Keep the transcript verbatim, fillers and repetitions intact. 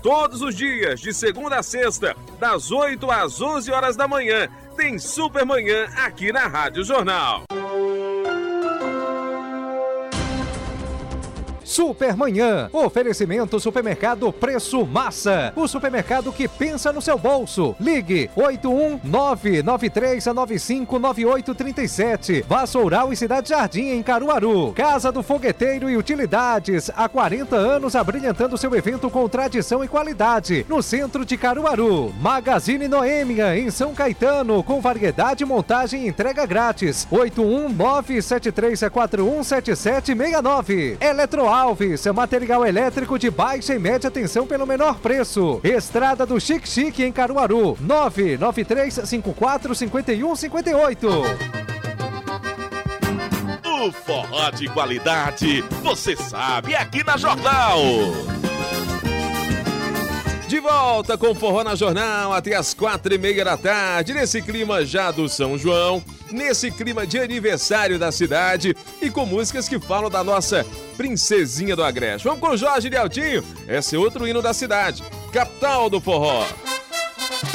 Todos os dias, de segunda a sexta, das oito às onze horas da manhã, tem Supermanhã aqui na Rádio Jornal. Supermanhã, oferecimento Supermercado Preço Massa, o supermercado que pensa no seu bolso. Ligue oito um nove nove três nove cinco nove oito três sete. Vassoural e Cidade Jardim em Caruaru. Casa do Fogueteiro e Utilidades, há quarenta anos abrilhantando seu evento com tradição e qualidade, no centro de Caruaru. Magazine Noêmia em São Caetano, com variedade, montagem e entrega grátis. oito um nove sete três quatro um sete sete seis nove. Eletroal Alves, material elétrico de baixa e média tensão pelo menor preço. Estrada do Chique Chique em Caruaru, nove nove três cinco quatro cinco um cinco oito. O forró de qualidade, você sabe, é aqui na Jornal. De volta com Forró na Jornal até as quatro e meia da tarde, nesse clima já do São João, nesse clima de aniversário da cidade e com músicas que falam da nossa princesinha do Agreste. Vamos com o Jorge de Altinho, esse é outro hino da cidade, capital do forró.